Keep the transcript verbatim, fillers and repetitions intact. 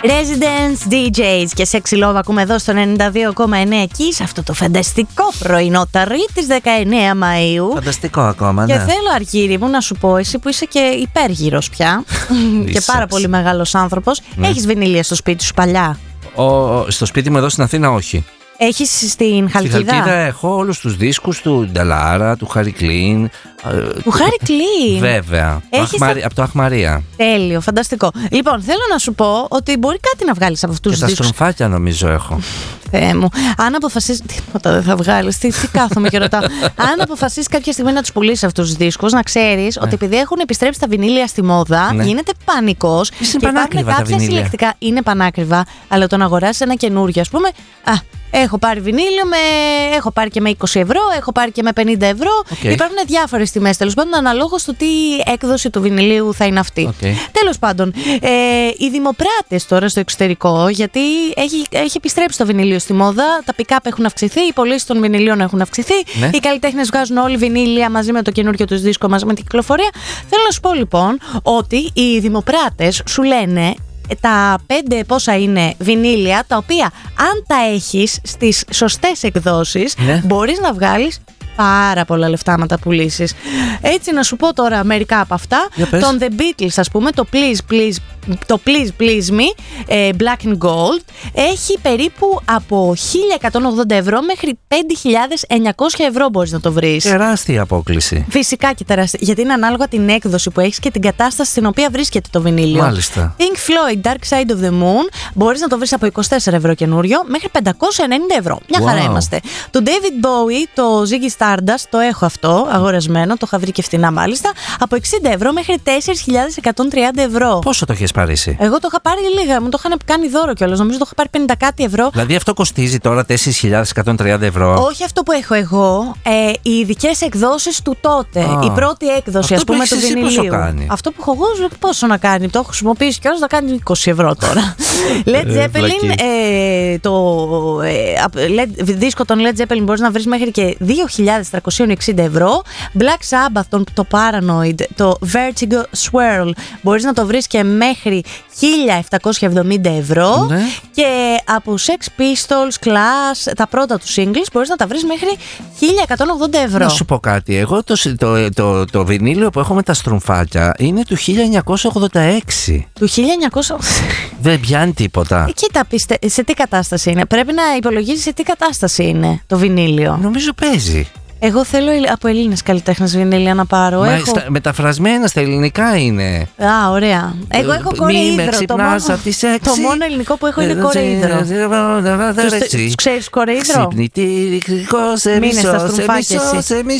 Residence ντι τζέις και Sexy Love ακούμε εδώ στο ενενήντα δύο κόμμα εννέα εκεί σε αυτό το φανταστικό πρωινό Τρίτης δεκαεννέα Μαΐου. Φανταστικό ακόμα, ναι. Και θέλω, Αργύρι μου, να σου πω, εσύ που είσαι και υπέργυρος πια και πάρα πολύ μεγάλος άνθρωπος, ναι. Έχεις βινίλια στο σπίτι σου παλιά? Ο, στο σπίτι μου εδώ στην Αθήνα όχι. Έχεις στην Χαλκίδα? Στη Χαλκίδα έχω όλους τους δίσκους του Νταλάρα, του Χάρι Κλίν. Του Χάρι Κλίν. Βέβαια. Έχεις Αχμαρι... τα... Από το Αχμαρία. Τέλειο, φανταστικό. Λοιπόν, θέλω να σου πω ότι μπορεί κάτι να βγάλεις από αυτούς τους δίσκους. Και τα στρομφάκια νομίζω έχω. Θεέ μου. Αν αποφασίσεις. Τίποτα δεν θα βγάλεις. Τι, τι κάθομαι και ρωτάω. Αν αποφασίσεις κάποια στιγμή να τους πουλήσεις αυτούς τους δίσκους, να ξέρεις ναι. ότι επειδή έχουν επιστρέψει τα βινίλια στη μόδα, ναι. γίνεται πανικός. Και υπάρχουν κάποια συλλεκτικά. Είναι πανάκριβα, αλλά το να αγοράσεις ένα καινούριο, ας πούμε. Α, έχω πάρει βινίλιο, με... έχω πάρει και με είκοσι ευρώ, έχω πάρει και με πενήντα ευρώ. Okay. Υπάρχουν διάφορες τιμές, τέλος πάντων, αναλόγως στο τι έκδοση του βινιλίου θα είναι αυτή. Okay. Τέλος πάντων, ε, οι δημοπράτες τώρα στο εξωτερικό, γιατί έχει, έχει επιστρέψει το βινίλιο στη μόδα, τα pick-up έχουν αυξηθεί, οι πωλήσεις των βινιλίων έχουν αυξηθεί, ναι. οι καλλιτέχνες βγάζουν όλοι βινίλια μαζί με το καινούριο τους δίσκο, μαζί με την κυκλοφορία. Θέλω να σου πω λοιπόν ότι οι δημοπράτες σου λένε τα πέντε πόσα είναι βινίλια, τα οποία αν τα έχεις στις σωστές εκδόσεις, ναι. μπορείς να βγάλεις πάρα πολλά λεφτά να τα πουλήσεις. Έτσι να σου πω τώρα μερικά από αυτά. Τον The Beatles, ας πούμε, το Please Please το Please Please Me ε, Black and Gold έχει περίπου από χίλια εκατόν ογδόντα ευρώ μέχρι πέντε χιλιάδες εννιακόσια ευρώ μπορείς να το βρεις. Τεράστια απόκληση. Φυσικά και τεράστια, γιατί είναι ανάλογα την έκδοση που έχεις και την κατάσταση στην οποία βρίσκεται το βινίλιο. Μάλιστα. Pink Floyd Dark Side of the Moon μπορείς να το βρεις από είκοσι τέσσερα ευρώ καινούριο μέχρι πεντακόσια ενενήντα ευρώ. Μια wow. χαρά είμαστε. Το David Bowie, το Ziggy Stardust, το έχω αυτό αγορασμένο, το είχα βρει και φτηνά μάλιστα, από εξήντα ευρώ μέχρι τέσσερις χιλιάδες εκατόν τριάντα ευρώ. Πόσο το έχεις πάρει εσύ? Εγώ το είχα πάρει λίγα, μου το είχαν κάνει δώρο κιόλας. Νομίζω το είχα πάρει πενήντα κάτι ευρώ. Δηλαδή αυτό κοστίζει τώρα τέσσερις χιλιάδες εκατόν τριάντα ευρώ. Όχι αυτό που έχω εγώ. Ε, οι ειδικές εκδόσεις του τότε. Ah. Η πρώτη έκδοση, ας πούμε, του βινιλίου. Πόσο κάνει? Αυτό που έχω εγώ, πόσο να κάνει? Το έχω χρησιμοποιήσει κιόλας, να κάνει είκοσι ευρώ τώρα. Led Zeppelin, ε, το ε, δίσκο των Led Zeppelin μπορείς να βρεις μέχρι και δύο χιλιάδες τριακόσια εξήντα ευρώ. Black Sabbath, το, το Paranoid, το Vertigo Swirl μπορείς να το βρεις και μέχρι χίλια επτακόσια εβδομήντα ευρώ, ναι. και από Sex Pistols, Clash, τα πρώτα του singles μπορείς να τα βρεις μέχρι χίλια εκατόν ογδόντα ευρώ. Να σου πω κάτι, εγώ το, το, το, το βινίλιο που έχω με τα στρομφάκια είναι του χίλια εννιακόσια ογδόντα έξι. Του χίλια εννιακόσια... Δεν πιάνει τίποτα. Ε, κοίτα, πιστε... σε τι κατάσταση είναι? Πρέπει να υπολογίσεις σε τι κατάσταση είναι το βινίλιο. Νομίζω παίζει. Εγώ θέλω από Έλληνες καλλιτέχνες βινίλια να πάρω. Μα έχω... στα, μεταφρασμένα στα ελληνικά είναι. Α, ωραία. Εγώ έχω κορεΐδρο. Το, μόνο... το μόνο ελληνικό που έχω είναι κορεΐδρο. Τους ξέρεις κορεΐδρο? Ξυπνητήρι, σε μισό, σε μισό, σε